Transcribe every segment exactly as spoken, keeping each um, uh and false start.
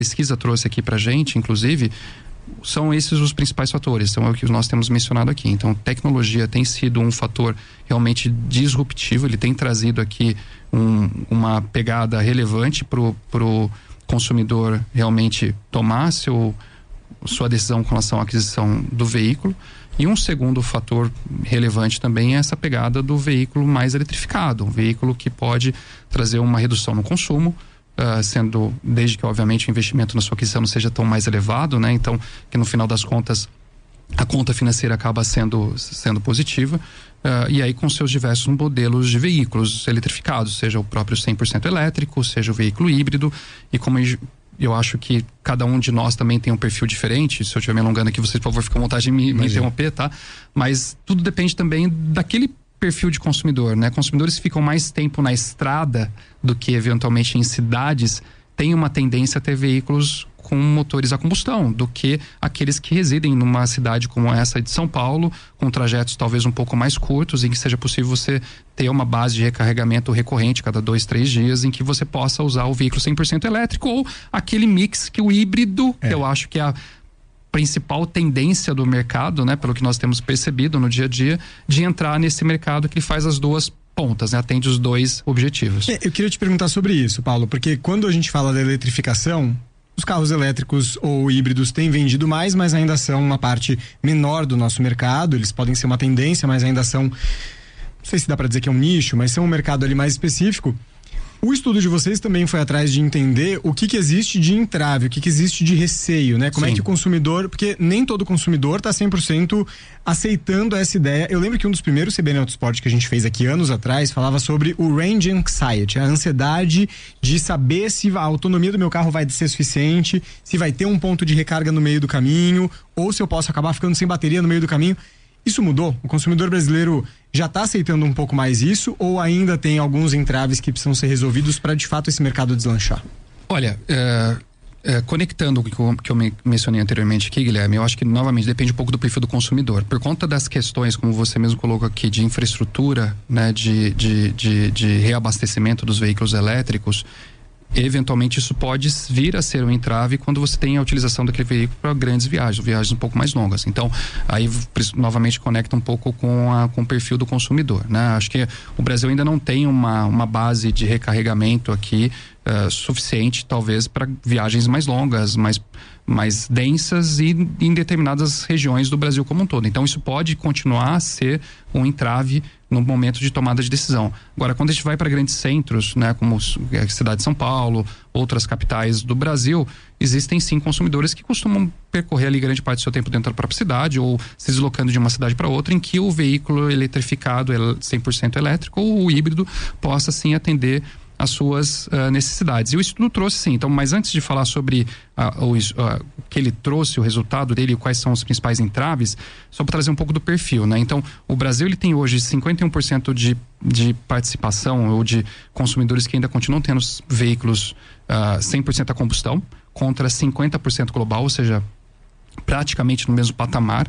pesquisa trouxe aqui pra gente, inclusive, são esses os principais fatores, são o que nós temos mencionado aqui. Então, tecnologia tem sido um fator realmente disruptivo, ele tem trazido aqui um, uma pegada relevante pro, pro consumidor realmente tomar seu, sua decisão com relação à aquisição do veículo. E um segundo fator relevante também é essa pegada do veículo mais eletrificado, um veículo que pode trazer uma redução no consumo, Uh, sendo, desde que obviamente o investimento na sua aquisição não seja tão mais elevado, né? Então, que no final das contas a conta financeira acaba sendo, sendo positiva, uh, e aí com seus diversos modelos de veículos eletrificados, seja o próprio cem por cento elétrico, seja o veículo híbrido, e como eu acho que cada um de nós também tem um perfil diferente, se eu estiver me alongando aqui, vocês por favor fiquem à vontade de me, me interromper, tá? Mas tudo depende também daquele perfil de consumidor, né? Consumidores que ficam mais tempo na estrada do que eventualmente em cidades têm uma tendência a ter veículos com motores a combustão do que aqueles que residem numa cidade como essa de São Paulo, com trajetos talvez um pouco mais curtos, em que seja possível você ter uma base de recarregamento recorrente cada dois, três dias, em que você possa usar o veículo cem por cento elétrico ou aquele mix que o híbrido, é. que eu acho que é a principal tendência do mercado, né, pelo que nós temos percebido no dia a dia, de entrar nesse mercado que faz as duas pontas, né, atende os dois objetivos. É, eu queria te perguntar sobre isso, Paulo, porque quando a gente fala da eletrificação, os carros elétricos ou híbridos têm vendido mais, mas ainda são uma parte menor do nosso mercado. Eles podem ser uma tendência, mas ainda são, não sei se dá para dizer que é um nicho, mas são um mercado ali mais específico. O estudo de vocês também foi atrás de entender o que que existe de entrave, o que que existe de receio, né? Como Sim. é que o consumidor, porque nem todo consumidor está cem por cento aceitando essa ideia. Eu lembro que um dos primeiros C B N Autosport que a gente fez aqui anos atrás falava sobre o range anxiety, a ansiedade de saber se a autonomia do meu carro vai ser suficiente, se vai ter um ponto de recarga no meio do caminho, ou se eu posso acabar ficando sem bateria no meio do caminho. Isso mudou? O consumidor brasileiro já está aceitando um pouco mais isso ou ainda tem alguns entraves que precisam ser resolvidos para de fato esse mercado deslanchar? Olha, é, é, conectando o que eu, que eu mencionei anteriormente aqui, Guilherme, eu acho que novamente depende um pouco do perfil do consumidor. Por conta das questões, como você mesmo colocou aqui, de infraestrutura, né, de, de, de, de reabastecimento dos veículos elétricos, eventualmente isso pode vir a ser um entrave quando você tem a utilização daquele veículo para grandes viagens, viagens um pouco mais longas. Então, aí novamente conecta um pouco com, a, com o perfil do consumidor, né? Acho que o Brasil ainda não tem uma, uma base de recarregamento aqui uh, suficiente, talvez, para viagens mais longas, mais, mais densas e em determinadas regiões do Brasil como um todo. Então, isso pode continuar a ser um entrave no momento de tomada de decisão. Agora, quando a gente vai para grandes centros, né, como a cidade de São Paulo, outras capitais do Brasil, existem sim consumidores que costumam percorrer ali grande parte do seu tempo dentro da própria cidade ou se deslocando de uma cidade para outra, em que o veículo eletrificado, cem por cento elétrico ou o híbrido, possa sim atender as suas uh, necessidades. E o estudo trouxe sim, então, mas antes de falar sobre uh, o uh, que ele trouxe, o resultado dele, quais são os principais entraves, só para trazer um pouco do perfil, né? Então, o Brasil ele tem hoje cinquenta e um por cento de, de participação ou de consumidores que ainda continuam tendo veículos uh, cem por cento a combustão, contra cinquenta por cento global, ou seja, praticamente no mesmo patamar.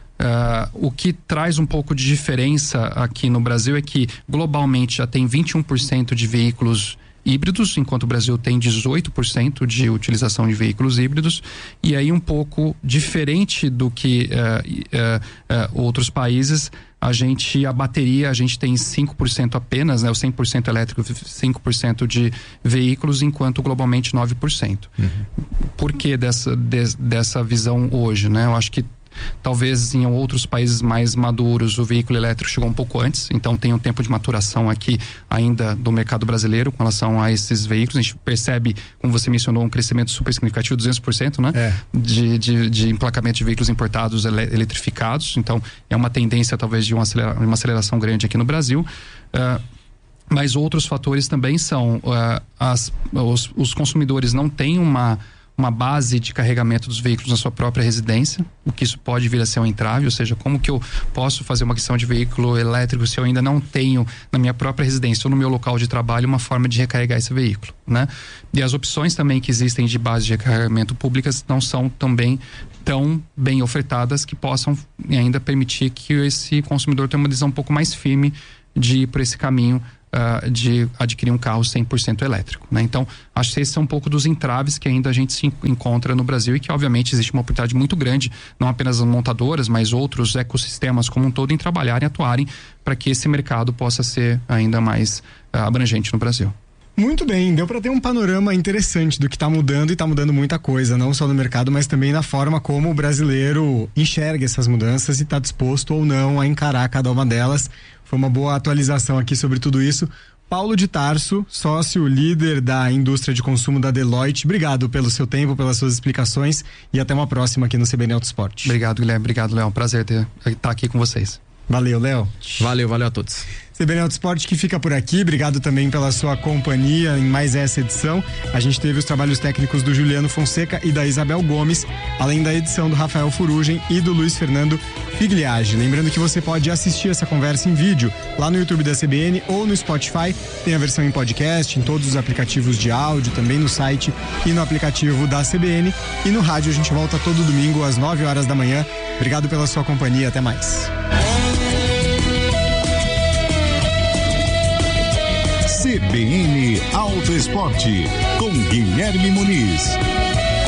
Uh, o que traz um pouco de diferença aqui no Brasil é que globalmente já tem vinte e um por cento de veículos híbridos, enquanto o Brasil tem dezoito por cento de utilização de veículos híbridos, e aí um pouco diferente do que uh, uh, uh, outros países, a gente, a bateria, a gente tem cinco por cento apenas, né? O cem por cento elétrico, cinco por cento de veículos, enquanto globalmente nove por cento. Uhum. Por que dessa, de, dessa visão hoje, né? Eu acho que talvez em outros países mais maduros o veículo elétrico chegou um pouco antes, então tem um tempo de maturação aqui ainda do mercado brasileiro com relação a esses veículos. A gente percebe, como você mencionou, um crescimento super significativo, duzentos por cento, né? É. De, de, de emplacamento de veículos importados ele, eletrificados, então é uma tendência talvez de uma, acelera, uma aceleração grande aqui no Brasil. Uh, mas outros fatores também são uh, as, os, os consumidores não têm uma uma base de carregamento dos veículos na sua própria residência, o que isso pode vir a ser um entrave, ou seja, como que eu posso fazer uma aquisição de veículo elétrico se eu ainda não tenho na minha própria residência ou no meu local de trabalho uma forma de recarregar esse veículo, né? E as opções também que existem de base de recarregamento públicas não são também tão bem ofertadas que possam ainda permitir que esse consumidor tenha uma decisão um pouco mais firme de ir por esse caminho uh, de adquirir um carro cem por cento elétrico, né? Então, acho que esses são um pouco dos entraves que ainda a gente se encontra no Brasil e que, obviamente, existe uma oportunidade muito grande, não apenas as montadoras, mas outros ecossistemas como um todo, em trabalharem e atuarem para que esse mercado possa ser ainda mais uh, abrangente no Brasil. Muito bem, deu para ter um panorama interessante do que está mudando, e está mudando muita coisa, não só no mercado, mas também na forma como o brasileiro enxerga essas mudanças e está disposto ou não a encarar cada uma delas. Foi uma boa atualização aqui sobre tudo isso. Paulo de Tarso, sócio líder da indústria de consumo da Deloitte, obrigado pelo seu tempo, pelas suas explicações, e até uma próxima aqui no C B N Autosport. Obrigado, Guilherme. Obrigado, Léo. Prazer ter, estar aqui com vocês. Valeu, Léo. Valeu, valeu a todos. C B N Autosport que fica por aqui, obrigado também pela sua companhia em mais essa edição. A gente teve os trabalhos técnicos do Juliano Fonseca e da Isabel Gomes, além da edição do Rafael Furugem e do Luiz Fernando Figliage. Lembrando que você pode assistir essa conversa em vídeo lá no YouTube da C B N ou no Spotify, tem a versão em podcast, em todos os aplicativos de áudio, também no site e no aplicativo da C B N, e no rádio a gente volta todo domingo às nove horas da manhã. Obrigado pela sua companhia, até mais. C B N Auto Esporte, com Guilherme Muniz.